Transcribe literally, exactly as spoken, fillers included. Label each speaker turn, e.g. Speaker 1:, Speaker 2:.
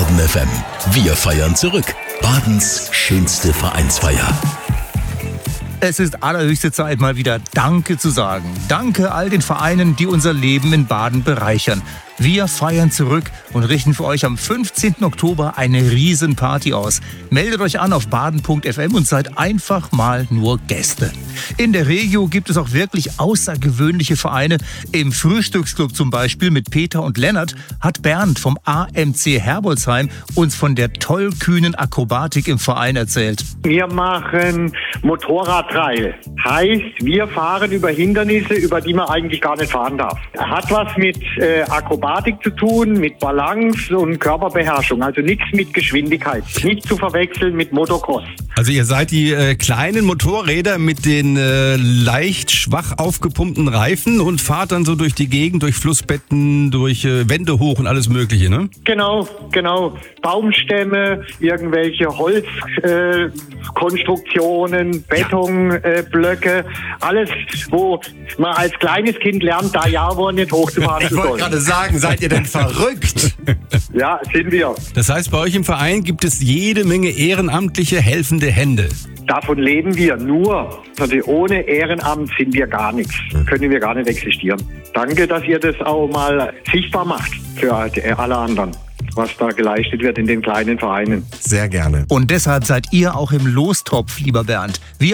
Speaker 1: Baden F M. Wir feiern zurück. Badens schönste Vereinsfeier.
Speaker 2: Es ist allerhöchste Zeit, mal wieder Danke zu sagen. Danke all den Vereinen, die unser Leben in Baden bereichern. Wir feiern zurück und richten für euch am fünfzehnten Oktober eine Riesenparty aus. Meldet euch an auf baden punkt f m und seid einfach mal nur Gäste. In der Regio gibt es auch wirklich außergewöhnliche Vereine. Im Frühstücksclub zum Beispiel mit Peter und Lennart hat Bernd vom A M C Herbolzheim uns von der tollkühnen Akrobatik im Verein erzählt.
Speaker 3: Wir machen Motorradtrail. Heißt, wir fahren über Hindernisse, über die man eigentlich gar nicht fahren darf. Hat was mit äh, Akrobatik zu tun, mit Balance und Körperbeherrschung. Also nichts mit Geschwindigkeit. Nicht zu verwechseln mit Motocross.
Speaker 4: Also ihr seid die äh, kleinen Motorräder mit den äh, leicht schwach aufgepumpten Reifen und fahrt dann so durch die Gegend, durch Flussbetten, durch äh, Wände hoch und alles Mögliche, ne?
Speaker 3: Genau, genau. Baumstämme, irgendwelche Holzkonstruktionen, äh, Betonblöcke, äh, alles, wo man als kleines Kind lernt, da ja wohl nicht hochzufahren zu
Speaker 5: Ich wollte
Speaker 3: sollen.
Speaker 5: gerade sagen, seid ihr denn verrückt?
Speaker 3: Ja, sind wir.
Speaker 4: Das heißt, bei euch im Verein gibt es jede Menge ehrenamtliche, helfende Hände.
Speaker 3: Davon leben wir nur. Also ohne Ehrenamt sind wir gar nichts. Können wir gar nicht existieren. Danke, dass ihr das auch mal sichtbar macht für alle anderen, was da geleistet wird in den kleinen Vereinen.
Speaker 5: Sehr gerne.
Speaker 2: Und deshalb seid ihr auch im Lostopf, lieber Bernd. Wir